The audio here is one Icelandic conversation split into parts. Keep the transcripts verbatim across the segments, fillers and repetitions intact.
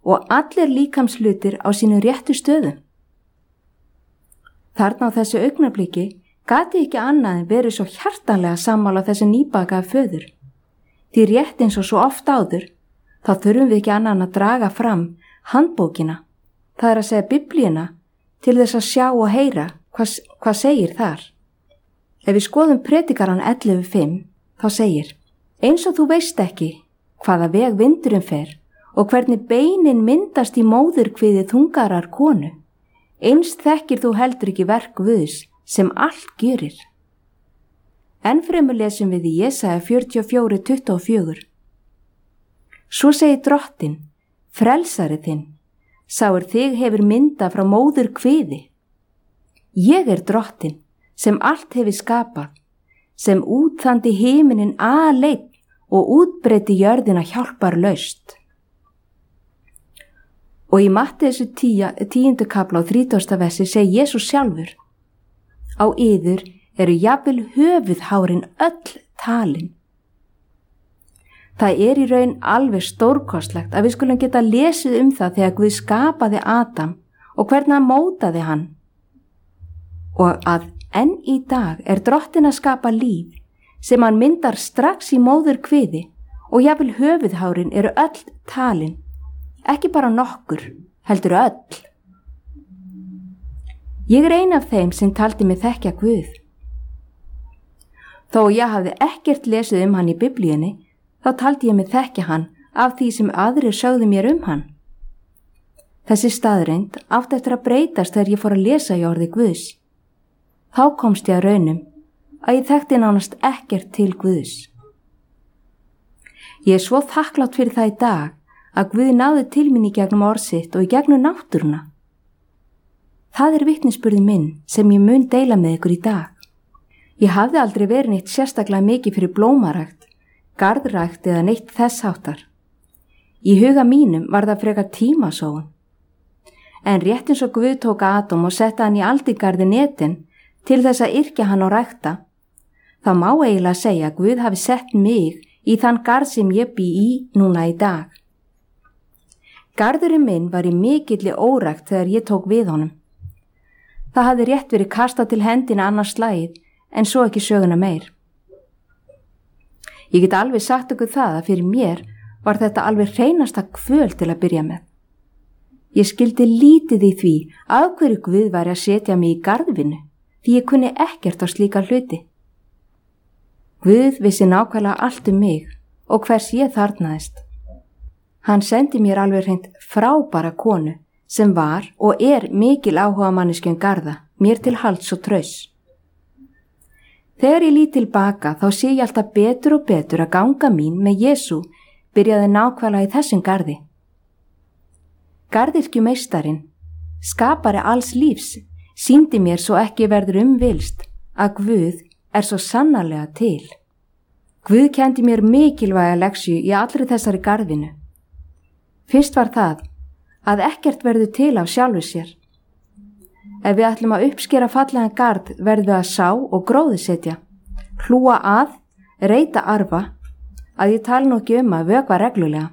og allir líkamshlutir á sínu réttu stöðum. Þarna á þessu augnabliki gat ég ekki annað en verið svo hjartanlega sammála þessu nýbakaða föður. Því rétt eins og svo oft áður, þá þurfum við ekki annað en að draga fram handbókina, það er að segja biblíuna, til þess að sjá og heyra hvað, hvað segir þar. Ef við skoðum predikaran ellefu fimm, þá segir: eins og þú veist ekki hvaða veg vindurinn fer og hvernig beinin myndast í móðurkviði þungarar konu, eins þekkir þú heldur ekki verk Guðs sem allt gjörir. Enn fremur lesum við í Jesaja fjörutíu og fjögur tuttugu og fjögur. Svo segir Drottinn, frelsari þinn, sá er þig hefur mynda frá móðurkviði. Ég er Drottinn, sem allt hefur skapað, sem útþandi himinin aleinn og útbreiddi jörðina hjálparlaust. Og í Matteusar tíunda kafla á þrítugasta versi segir Jesús sjálfur: á yður eru jafnvel höfuðhárin öll talin. Það er í raun alveg stórkostlegt að við skulum geta lesið um það þegar Guð skapaði Adam og hvernig hann mótaði hann. Og að enn í dag er Drottinn að skapa líf sem hann myndar strax í móðurkviði og jafnvel höfuðhárin eru öll talin, ekki bara nokkur, heldur öll. Ég er ein af þeim sem taldi mig þekkja Guð. Þó ég hafði ekkert lesið um hann í biblíunni, þá taldi ég mig þekkja hann af því sem aðrir sögðu mér um hann. Þessi staðreind átti eftir að breytast þegar ég fór að lesa í orði Guðs. Þá komst ég að raunum að ég þekkti nánast ekkert til Guðs. Ég er svo þakklátt fyrir það í dag að Guð náði til mín í gegnum orð sitt og í gegnum náttúruna. Það er vitnisburði minn sem ég mun deila með ykkur í dag. Ég hafði aldrei verið neitt sérstaklega mikið fyrir blómarækt, garðrækt eða neitt þess háttar. Í huga mínum var það frekar tímasóun. En rétt eins og Guð tók Adam og setta hann í aldingarðin Eden til þess að yrkja hann og rækta, þá má eiginlega segja að Guð hafi sett mig í þann garð sem ég bý í núna í dag. Garðurinn minn var í mikilli órækt þegar ég tók við honum. Það hafði rétt verið kastað til hendina annars slagið, en svo ekki söguna meir. Ég get alveg sagt ykkur það að fyrir mér var þetta alveg hreinasta kvöl til að byrja með. Ég skildi lítið í því af hverju Guð væri að setja mig í garðvinnu, því ég kunni ekkert á slíka hluti. Guð vissi nákvæmlega allt um mig og hvers ég þarnaðist. Hann sendi mér alveg hreint frábæra konu sem var og er mikil áhuga manneskju um garða, mér til halds og trausts. Þegar ég lít tilbaka þá sé ég alltaf betur og betur að ganga mín með Jesú byrjaði nákvæmlega í þessum garði. Garðyrkjumeistarinn, skapari alls lífs, sýndi mér svo ekki verður umvilst að Guð er svo sannarlega til. Guð kendi mér mikilvæga leksju í allri þessari garðinu. Fyrst var það að ekkert verður til af sjálfu sér. Ef við ætlum að uppskera fallegan garð verðum við að sá og gróðursetja, hlúa að, reyta arfa, að ég tala nú ekki um að vökva reglulega.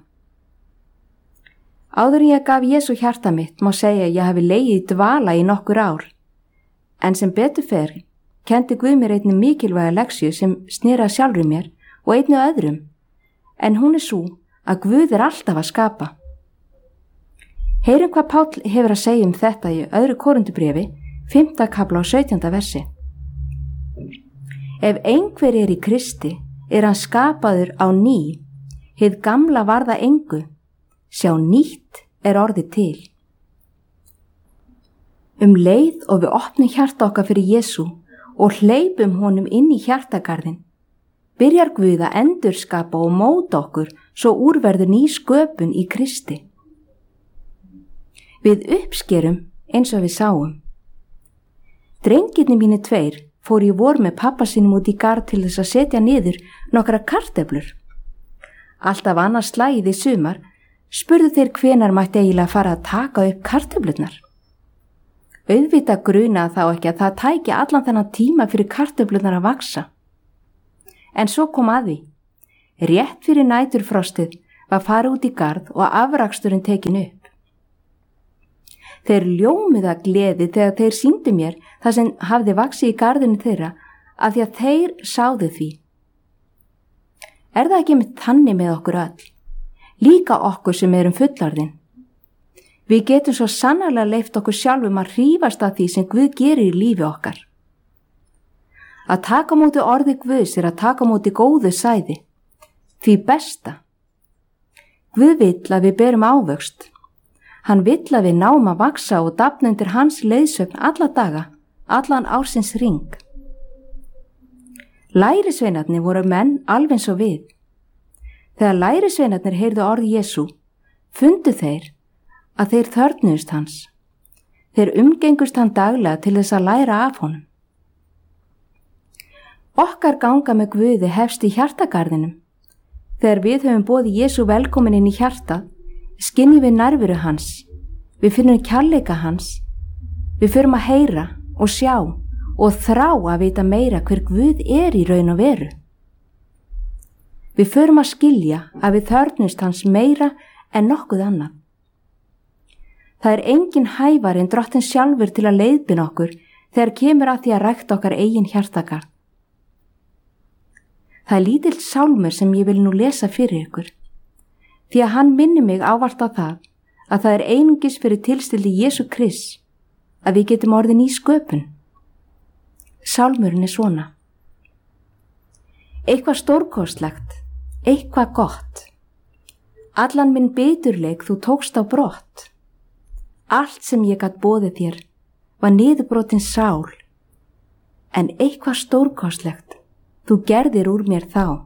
Áður en ég gaf Jesú hjarta mitt má segja að ég hafi legið í dvala í nokkur ár, en sem betur fer kendi Guð mér einni mikilvæga leksju sem sneri að sjálfri mér og einni öðrum, en hún er sú að Guð er alltaf að skapa. Heyrum hvað Páll hefur að segja um þetta í öðru Korintubréfi, fimmta kafla og sautjánda versi. Ef einhver er í Kristi, er hann skapaður á ný, hið gamla varða engu, sjá nýtt er orðið til. Um leið og við opnum hjarta okkar fyrir Jesú og hleypum honum inn í hjartagarðin, byrjar Guð að endurskapa og móta okkur svo úrverður ný sköpun í Kristi. Við uppskerum eins og við sáum. Drengirnir mínu tveir fór í vor með pappa sínum út í garð til þess að setja niður nokkra kartöflur. Alltaf annars slagið í sumar spurðu þeir hvenar mætti eiginlega fara að taka upp kartöflurnar. Auðvitað grunaði þá ekki að það tæki allan þennan tíma fyrir kartöflurnar að vaksa. En svo kom að því. Rétt fyrir næturfrostið var farið út í garð og afraksturinn tekin upp. Þeir ljómuðu af gleði þegar þeir sýndu mér það sem hafði vaxið í garðinu þeirra af því að þeir sáðu því. Er það ekki með þannig með okkur öll? Líka okkur sem erum fullorðin. Við getum svo sannarlega leyft okkur sjálfum að hrífast af því sem Guð gerir í lífi okkar. Að taka á móti orði Guðs er að taka á móti góðu sæði, því besta. Guð vill að við berum ávöxt. Hann vill að við náum að vaksa og dafna undir hans leiðsögn alla daga, allan ársins hring. Lærisveinarnir voru menn alveg eins og við. Þegar lærisveinarnir heyrðu orð Jesú, fundu þeir að þeir þörfnuðust hans. Þeir umgengust hann daglega til þess að læra af honum. Okkar ganga með Guði hefst í hjartagarðinum. Þegar við höfum boðið Jesú velkomin inn í hjartað, skynjum við nærveru hans, við finnum kærleika hans, við förum að heyra og sjá og þrá að vita meira hver Guð er í raun og veru. Við förum að skilja að við þörfnumst hans meira en nokkuð annað. Það er engin hævar en Drottinn sjálfur til að leiðbeina okkur þegar kemur að því að rækta okkar eigin hjartagarð. Það er lítill sálmur sem ég vil nú lesa fyrir ykkur, því að hann minni mig ávallt á það að það er einungis fyrir tilstildi Jesú Krists að við getum orðin í sköpun. Sálmurinn er svona: Eitthvað stórkostlegt, eitthvað gott. Allan minn biturleik þú tókst á brott. Allt sem ég gat boðið þér var niðurbrotin sál, en eitthvað stórkostlegt þú gerðir úr mér þá.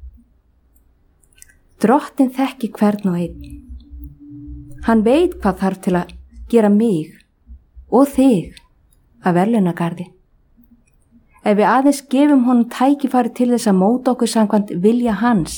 Drottinn þekki hvern og einn. Hann veit hvað þarf til að gera mig og þig að verðlaunagarði. Ef við aðeins gefum honum tækifæri til þess að móta okkur samkvæmt vilja hans.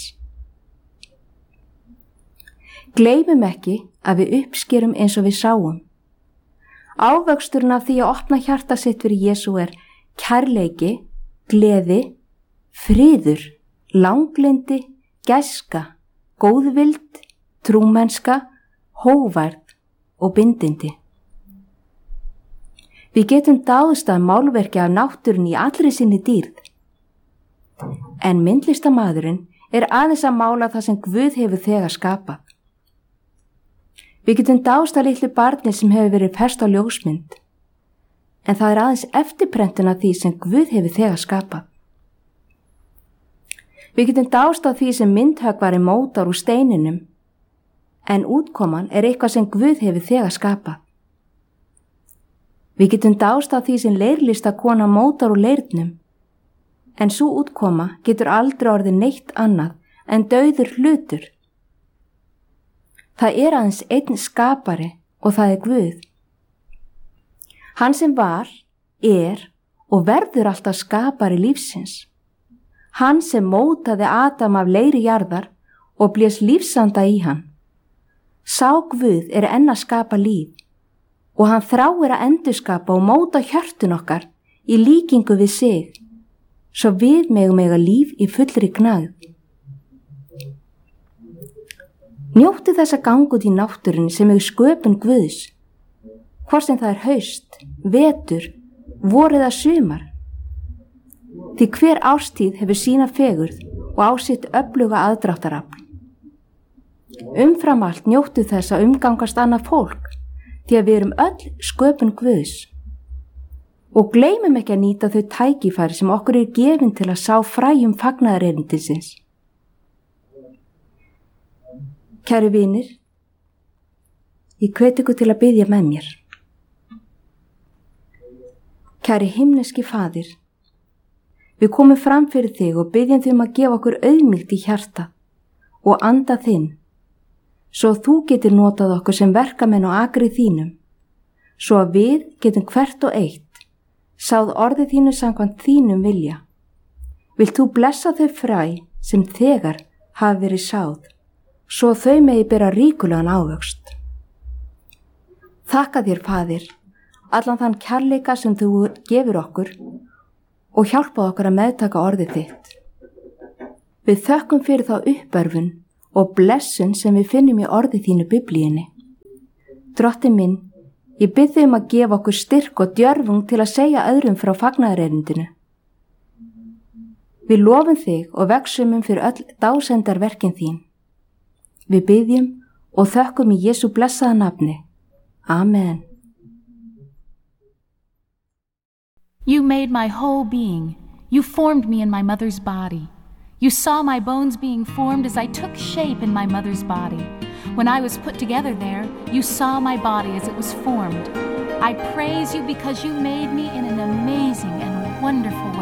Gleymum ekki að við uppskerum eins og við sáum. Ávöxturinn af því að opna hjarta sitt fyrir Jesú er kærleiki, gleði, friður, langlindi, gæska, góðvild, trúmennska, hógværð og bindindi. Við getum dáðst að málverki af náttúrunni í allri sinni dýrð. En myndlistarmaðurinn er aðeins að mála það sem Guð hefur þegar skapað. Við getum dáðst að litlu barni sem hefur verið fest á ljósmynd, en það er aðeins eftirprentun af því sem Guð hefur þegar skapað. Við getum dáðst að því sem myndhöggvari mótar úr steininum, en útkoman er eitthvað sem Guð hefur þegar skapað. Við getum dáðst að því sem leirlistakona mótar úr leirnum, en svo útkoma getur aldrei orðið neitt annað en dauður hlutur. Það er aðeins einn skapari og það er Guð. Hann sem var, er og verður alltaf skapari lífsins. Hann sem mótaði Adam af leiri jarðar og blés lífsanda í hann. Sá Guð er enn að skapa líf og hann þráir að endurskapa og móta hjörtun okkar í líkingu við sig, svo við megum eiga líf í fullri gnægð. Njóttu þess að ganga út í náttúrunni sem er sköpun Guðs, hvort sem það er haust, vetur, vor eða sumar. Því hver árstíð hefur sína fegurð og á sitt öfluga aðdráttarafl. Umfram allt njóttu þess að umgangast annað fólk, því að við erum öll sköpun Guðs. Og gleymum ekki að nýta þau tækifæri sem okkur er gefin til að sá fræjum fagnaðarerindisins. Kæru vinir, ég hvet ykkur til að biðja með mér. Kæri himneski Faðir, við komum fram fyrir þig og biðjum þig um að gefa okkur auðmýkt í hjarta og anda þinn, svo þú getur notað okkur sem verkamenn og akri þínum, svo að við getum hvert og eitt sáð orðið þínu samkvæmt þínum vilja. Vilt þú blessa þau fræ sem þegar hafi verið sáð, svo þau megi bera ríkulegan ávöxt. Þakka þér, Faðir, allan þann kærleika sem þú gefur okkur og hjálpað okkur að meðtaka orðið þitt. Við þökkum fyrir þá uppörfun og blessun sem við finnum í orði þínu Biblíunni. Drottinn minn, Ég bið þig um að gefa okkur styrk og djörfung til að segja öðrum frá fagnaðarerindinu. Við lofum þig og vegsumum fyrir öll dásendarverkin þín. Við biðjum og þökkum í Jesú blessaða nafni. Amen. You made my whole being. You formed me in my mother's body. You saw my bones being formed as I took shape in my mother's body. When I was put together there, you saw my body as it was formed. I praise you because you made me in an amazing and wonderful